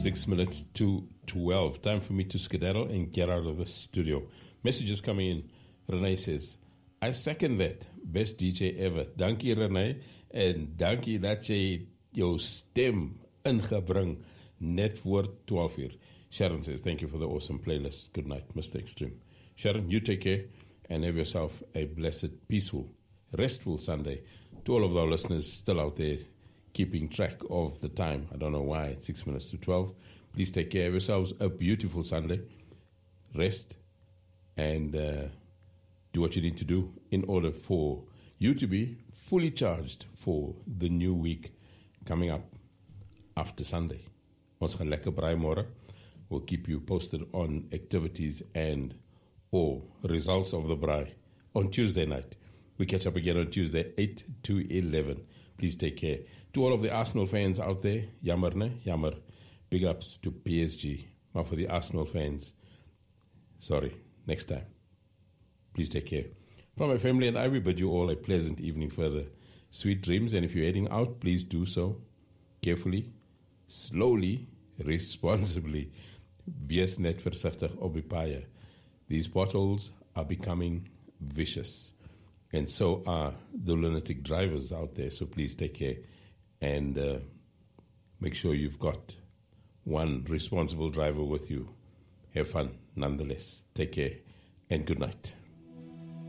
6 minutes to 12. Time for me to skedaddle and get out of the studio. Messages coming in. Renee says, I second that. Best DJ ever. Dankie Renee. En dankie dat jy jou stem ingebring net voor 12 uur. Sharon says, thank you for the awesome playlist. Good night, Mr. Extreme. Sharon, you take care and have yourself a blessed, peaceful, restful Sunday. To all of our listeners still out there keeping track of the time, I don't know why, it's 6 minutes to 12. Please take care of yourselves. A beautiful Sunday. Rest and do what you need to do in order for you to be fully charged for the new week coming up after Sunday. Ons gaan lekker braai môre. We'll keep you posted on activities and or results of the braai on Tuesday night. We catch up again on Tuesday, 8 to 11. Please take care. To all of the Arsenal fans out there, jammer ne, jammer. Big ups to PSG. But for the Arsenal fans, sorry, next time. Please take care. From my family and I, we bid you all a pleasant evening further. Sweet dreams, and if you're heading out, please do so carefully, slowly, responsibly. Wees net versigtig op die paaie. These potholes are becoming vicious. And so are the lunatic drivers out there. So please take care and make sure you've got one responsible driver with you. Have fun nonetheless. Take care and good night.